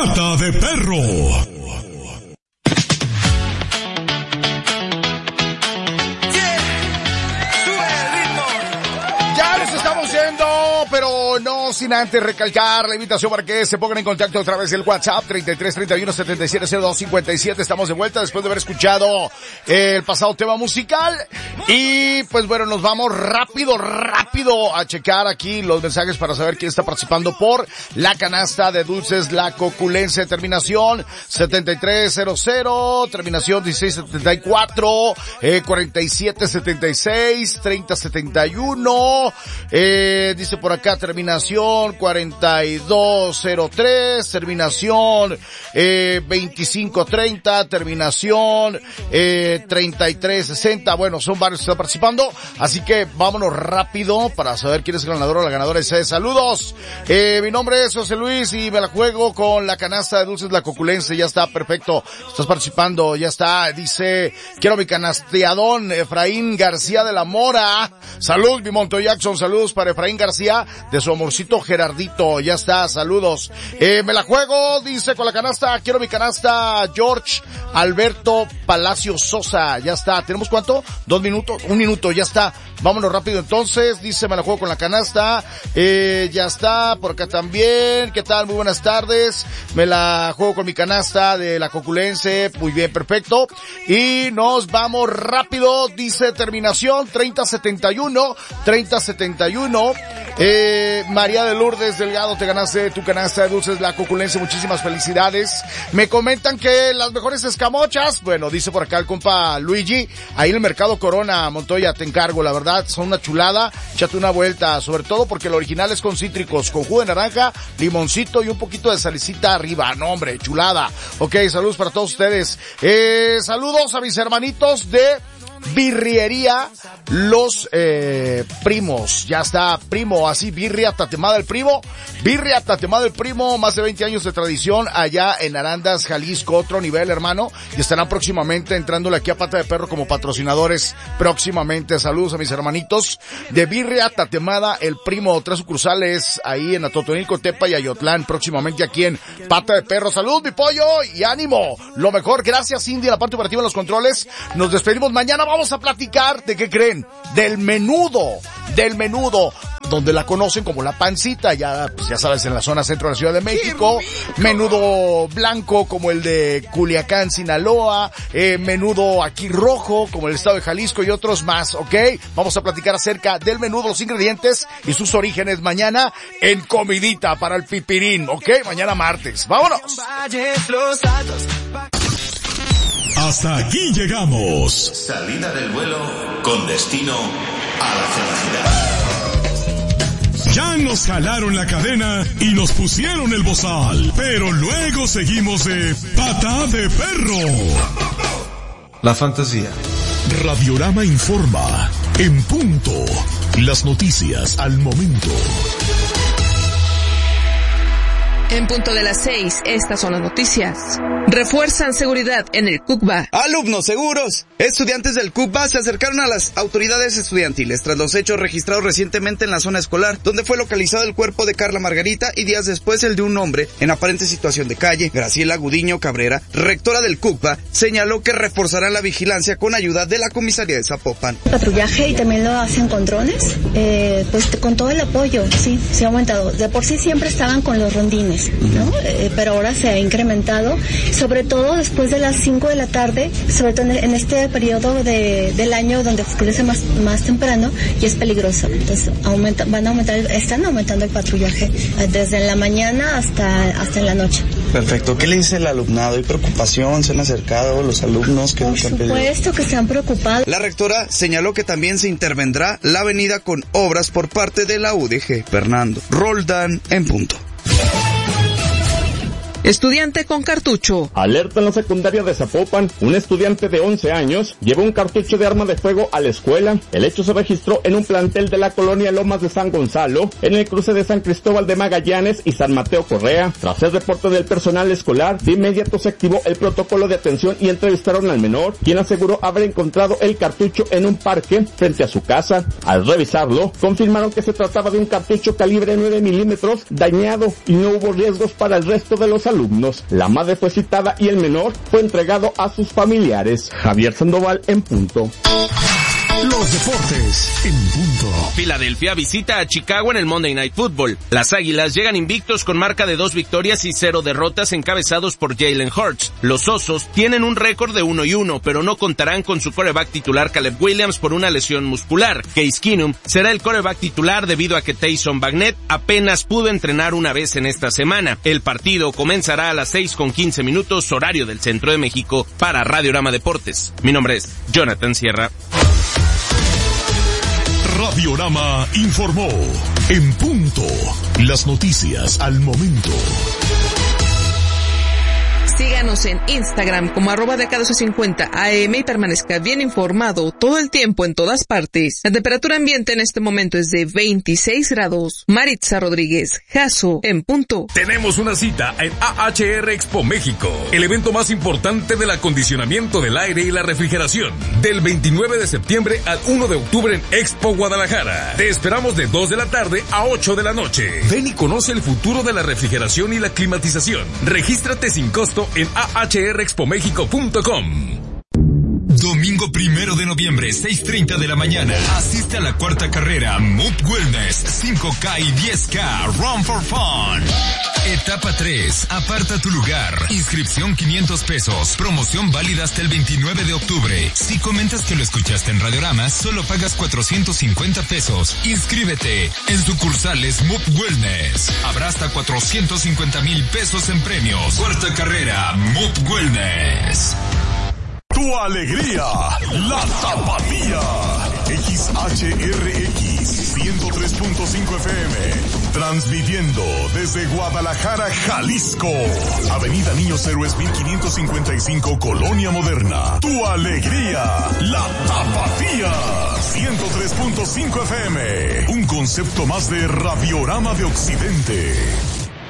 Pata de Perro. Pero no sin antes recalcar la invitación para que se pongan en contacto a través del WhatsApp 33 31 77 02 57. Estamos de vuelta después de haber escuchado el pasado tema musical. Y pues bueno, nos vamos rápido a checar aquí los mensajes para saber quién está participando por la canasta de dulces La Coculense. Terminación 7300, terminación 1674, 4776, 3071, dice por acá terminación 4203, terminación 2530, terminación 3360. Bueno, son varios que están participando, así que vámonos rápido para saber quién es el ganador o la ganadora. Saludos, mi nombre es José Luis y me la juego con la canasta de dulces La Coculense. Ya está, perfecto, estás participando, ya está. Dice, quiero mi canasteadón, Efraín García de la Mora. Salud, mi Monto Jackson, saludos para Efraín García de su amorcito Gerardito. Ya está, saludos. Me la juego, dice, con la canasta, quiero mi canasta, George Alberto Palacio Sosa. Ya está, ¿tenemos cuánto? 2 minutos, 1 minuto, ya está. Vámonos rápido entonces, dice, me la juego con la canasta. Ya está, por acá también. ¿Qué tal? Muy buenas tardes. Me la juego con mi canasta de La Coculense. Muy bien, perfecto. Y nos vamos rápido, dice, terminación 3071, 3071. María de Lourdes Delgado, te ganaste tu canasta de dulces La Coculense, muchísimas felicidades. Me comentan que las mejores escamochas, bueno, dice por acá el compa Luigi, ahí en el Mercado Corona, Montoya, te encargo, la verdad, son una chulada, échate una vuelta, sobre todo porque el original es con cítricos, con jugo de naranja, limoncito y un poquito de salicita arriba, no hombre, chulada. Ok, saludos para todos ustedes. Saludos a mis hermanitos de Birriería Los Primos. Ya está, primo, así, Birria Tatemada el Primo. Birria Tatemada el Primo, más de 20 años de tradición allá en Arandas, Jalisco, otro nivel, hermano. Y estarán próximamente entrándole aquí a Pata de Perro como patrocinadores próximamente. Saludos a mis hermanitos de Birria Tatemada el Primo. 3 sucursales ahí en Atotonilco, Tepa y Ayotlán, próximamente aquí en Pata de Perro. Salud, mi pollo, y ánimo. Lo mejor, gracias Cindy, la parte operativa en los controles. Nos despedimos mañana. Vamos a platicar, ¿de qué creen? Del menudo, donde la conocen como la pancita, ya, pues ya sabes, en la zona centro de la Ciudad de México. Menudo blanco como el de Culiacán, Sinaloa, menudo aquí rojo como el estado de Jalisco y otros más, ¿ok? Vamos a platicar acerca del menudo, los ingredientes y sus orígenes mañana en Comidita para el Pipirín, ¿ok? Mañana martes. ¡Vámonos! Hasta aquí llegamos. Salida del vuelo con destino a la felicidad. Ya nos jalaron la cadena y nos pusieron el bozal, pero luego seguimos de Pata de Perro. La fantasía. Radiorama informa en punto. Las noticias al momento. En punto de las 6, estas son las noticias. Refuerzan seguridad en el CUCBA. Alumnos seguros. Estudiantes del CUCBA se acercaron a las autoridades estudiantiles tras los hechos registrados recientemente en la zona escolar, donde fue localizado el cuerpo de Carla Margarita y días después el de un hombre en aparente situación de calle. Graciela Gudiño Cabrera, rectora del CUCBA, señaló que reforzarán la vigilancia con ayuda de la comisaría de Zapopan. Patrullaje y también lo hacen controles, pues con todo el apoyo, sí, se ha aumentado. De por sí siempre estaban con los rondines, ¿no? Pero ahora se ha incrementado, sobre todo después de las 5 de la tarde, sobre todo en este periodo del año donde oscurece más temprano y es peligroso. Entonces están aumentando el patrullaje desde la mañana hasta en la noche. Perfecto. ¿Qué le dice el alumnado? ¿Hay preocupación? ¿Se han acercado los alumnos? Por supuesto que se han preocupado. La rectora señaló que también se intervendrá la avenida con obras por parte de la UDG. Fernando Roldán en punto. Estudiante con cartucho. Alerta en la secundaria de Zapopan. Un estudiante de 11 años llevó un cartucho de arma de fuego a la escuela. El hecho se registró en un plantel de la colonia Lomas de San Gonzalo, en el cruce de San Cristóbal de Magallanes y San Mateo Correa. Tras el reporte del personal escolar, de inmediato se activó el protocolo de atención y entrevistaron al menor, quien aseguró haber encontrado el cartucho en un parque frente a su casa. Al revisarlo, confirmaron que se trataba de un cartucho calibre 9 milímetros dañado y no hubo riesgos para el resto de los alumnos alumnos. La madre fue citada y el menor fue entregado a sus familiares. Javier Sandoval en punto. Los deportes en punto. Filadelfia visita a Chicago en el Monday Night Football. Las Águilas llegan invictos con marca de 2 victorias y 0 derrotas encabezados por Jalen Hurts. Los Osos tienen un récord de 1-1, pero no contarán con su quarterback titular Caleb Williams por una lesión muscular. Case Keenum será el quarterback titular debido a que Tyson Bagnet apenas pudo entrenar una vez en esta semana. El partido comenzará a las 6:15 horario del Centro de México para Radiorama Deportes. Mi nombre es Jonathan Sierra. Radiorama informó en punto. Las noticias al momento. Síganos en Instagram como @de1250am y permanezca bien informado todo el tiempo en todas partes. La temperatura ambiente en este momento es de 26 grados. Maritza Rodríguez, Jasso, en punto. Tenemos una cita en AHR Expo México, el evento más importante del acondicionamiento del aire y la refrigeración, del 29 de septiembre al 1 de octubre en Expo Guadalajara. Te esperamos de 2 de la tarde a 8 de la noche. Ven y conoce el futuro de la refrigeración y la climatización. Regístrate sin costo en ahrexpomexico.com. Domingo 1 de noviembre, 6:30 de la mañana. Asiste a la cuarta carrera Moop Wellness 5K y 10K Run for Fun. Etapa 3. Aparta tu lugar. Inscripción 500 pesos. Promoción válida hasta el 29 de octubre. Si comentas que lo escuchaste en Radiorama, solo pagas 450 pesos. Inscríbete en sucursales Moop Wellness. Habrá hasta 450,000 pesos en premios. Cuarta carrera Moop Wellness. Tu alegría, la Tapatía. XHRX 103.5 FM. Transmitiendo desde Guadalajara, Jalisco. Avenida Niños Héroes 1555, Colonia Moderna. Tu alegría, la Tapatía. 103.5 FM. Un concepto más de Radiorama de Occidente.